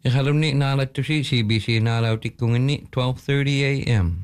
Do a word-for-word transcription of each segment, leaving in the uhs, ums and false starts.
Iqalimni naalatusi C B C naalautikkunginni twelve thirty a.m.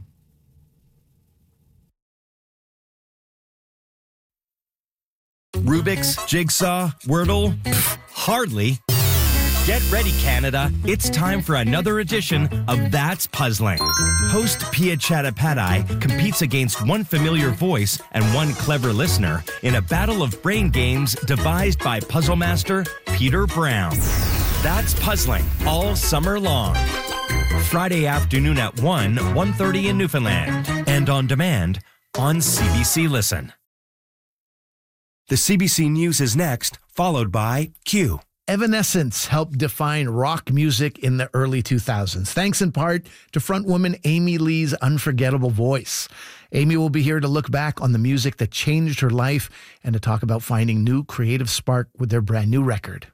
Rubik's, Jigsaw, Wordle? Pfft, hardly. Get ready, Canada. It's time for another edition of That's Puzzling. Host Pia Chattopadhyay competes against one familiar voice and one clever listener in a battle of brain games devised by puzzle master Peter Brown. That's Puzzling all summer long. Friday afternoon at one, one thirty in Newfoundland. And on demand on C B C Listen. The C B C News is next, followed by Q. Evanescence helped define rock music in the early two thousands, thanks in part to frontwoman Amy Lee's unforgettable voice. Amy will be here to look back on the music that changed her life and to talk about finding new creative spark with their brand new record.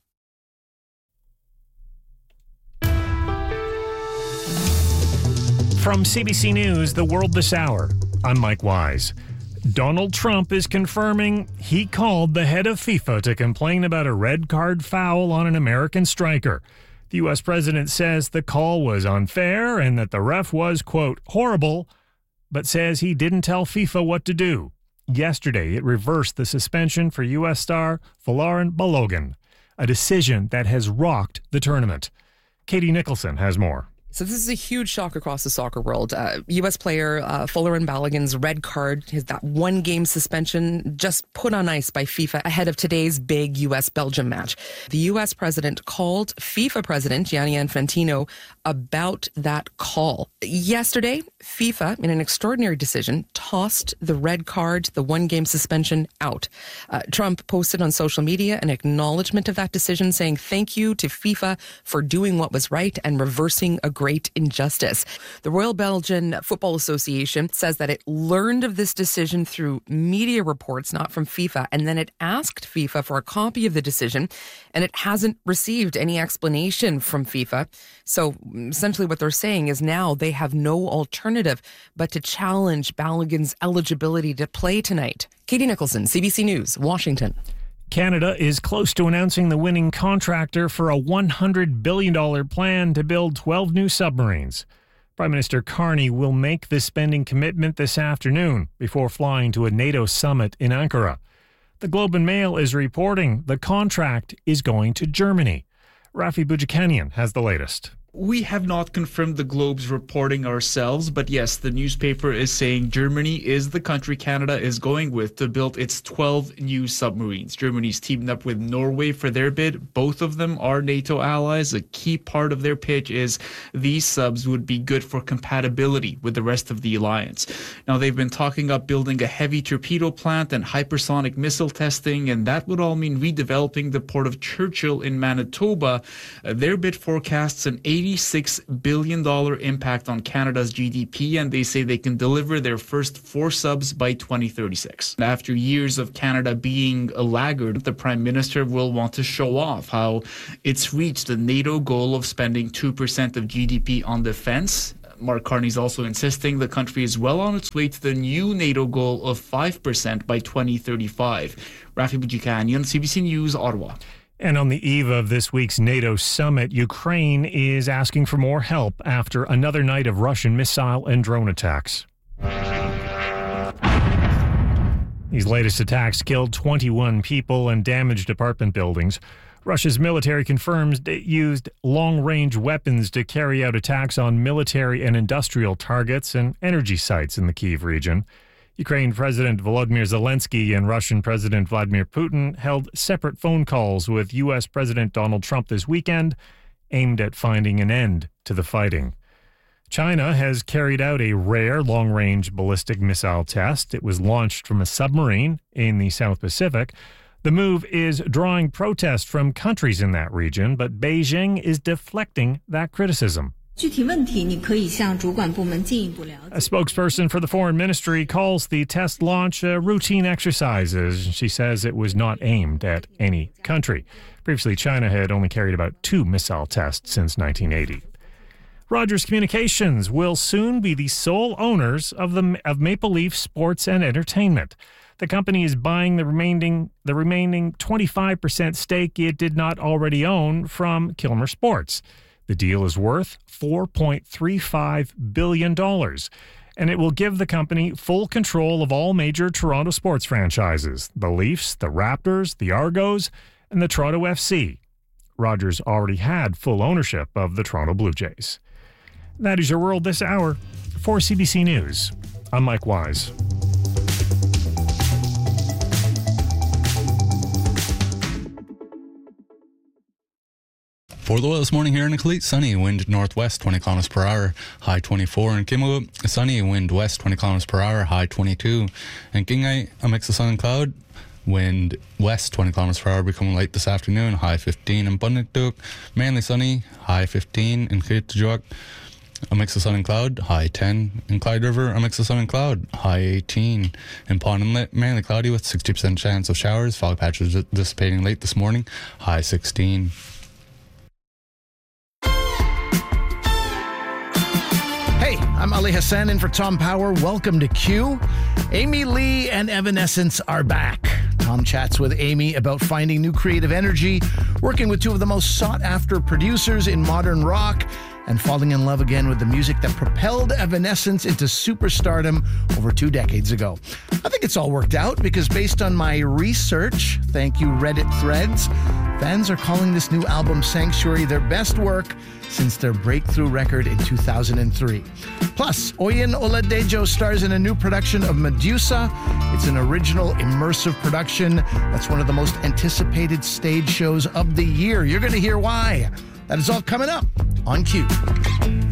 From C B C News, The World This Hour, I'm Mike Wise. Donald Trump is confirming he called the head of FIFA to complain about a red card foul on an American striker. The U S president says the call was unfair and that the ref was, quote, horrible, but says he didn't tell FIFA what to do. Yesterday, it reversed the suspension for U S star Folarin Balogun, a decision that has rocked the tournament. Katie Nicholson has more. So this is a huge shock across the soccer world. Uh, U S player uh, Folarin Balogun's red card, his that one-game suspension, just put on ice by FIFA ahead of today's big U S-Belgium match. The U S president called FIFA president Gianni Infantino about that call. Yesterday, FIFA, in an extraordinary decision, tossed the red card, the one-game suspension, out. Uh, Trump posted on social media an acknowledgement of that decision, saying thank you to FIFA for doing what was right and reversing a great injustice. The Royal Belgian Football Association says that it learned of this decision through media reports, not from FIFA, and then it asked FIFA for a copy of the decision, and it hasn't received any explanation from FIFA. So essentially what they're saying is now they have no alternative but to challenge Balogun's eligibility to play tonight. Katie Nicholson, C B C News, Washington. Canada is close to announcing the winning contractor for a one hundred billion dollars plan to build twelve new submarines. Prime Minister Carney will make the spending commitment this afternoon before flying to a NATO summit in Ankara. The Globe and Mail is reporting the contract is going to Germany. Rafi Boudjikanian has the latest. We have not confirmed the Globe's reporting ourselves, but yes, the newspaper is saying Germany is the country Canada is going with to build its twelve new submarines. Germany's teamed up with Norway for their bid. Both of them are NATO allies. A key part of their pitch is these subs would be good for compatibility with the rest of the alliance. Now, they've been talking up building a heavy torpedo plant and hypersonic missile testing, and that would all mean redeveloping the port of Churchill in Manitoba. Uh, their bid forecasts an eighty-six billion dollars impact on Canada's G D P, and they say they can deliver their first four subs by twenty thirty-six. After years of Canada being a laggard, the Prime Minister will want to show off how it's reached the NATO goal of spending two percent of G D P on defense. Mark Carney's also insisting the country is well on its way to the new NATO goal of five percent by twenty thirty-five. Rafi Boudjikanian, C B C News, Ottawa. And on the eve of this week's NATO summit, Ukraine is asking for more help after another night of Russian missile and drone attacks. These latest attacks killed twenty-one people and damaged apartment buildings. Russia's military confirms it used long-range weapons to carry out attacks on military and industrial targets and energy sites in the Kyiv region. Ukraine President Volodymyr Zelensky and Russian President Vladimir Putin held separate phone calls with U S President Donald Trump this weekend, aimed at finding an end to the fighting. China has carried out a rare long-range ballistic missile test. It was launched from a submarine in the South Pacific. The move is drawing protest from countries in that region, but Beijing is deflecting that criticism. A spokesperson for the Foreign Ministry calls the test launch a routine exercises. She says it was not aimed at any country. Previously, China had only carried about two missile tests since nineteen eighty. Rogers Communications will soon be the sole owners of the of Maple Leaf Sports and Entertainment. The company is buying the remaining the remaining twenty-five percent stake it did not already own from Kilmer Sports. The deal is worth four point three five billion dollars, and it will give the company full control of all major Toronto sports franchises, the Leafs, the Raptors, the Argos, and the Toronto F C. Rogers already had full ownership of the Toronto Blue Jays. That is your world this hour. For C B C News, I'm Mike Wise. For the weather this morning here in Nicolete, sunny, wind northwest twenty kilometers per hour, high twenty-four. In Kimmelwood, sunny, wind west twenty kilometers per hour, high twenty-two. In Kingai, a mix of sun and cloud, wind west twenty kilometers per hour, becoming light this afternoon, high fifteen. In Bundatuk, mainly sunny, high fifteen. In Kittijuak, a mix of sun and cloud, high ten. In Clyde River, a mix of sun and cloud, high eighteen. In Pond Inlet, mainly cloudy with sixty percent chance of showers, fog patches dissipating late this morning, high sixteen. Hey, I'm Ali Hassan in for Tom Power. Welcome to Q. Amy Lee and Evanescence are back. Tom chats with Amy about finding new creative energy, working with two of the most sought-after producers in modern rock, and falling in love again with the music that propelled Evanescence into superstardom over two decades ago. I think it's all worked out because based on my research, thank you Reddit threads, fans are calling this new album Sanctuary their best work since their breakthrough record in two thousand three. Plus, Oyin Oladejo stars in a new production of Medusa. It's an original immersive production that's one of the most anticipated stage shows of the year. You're going to hear why. That is all coming up on Q.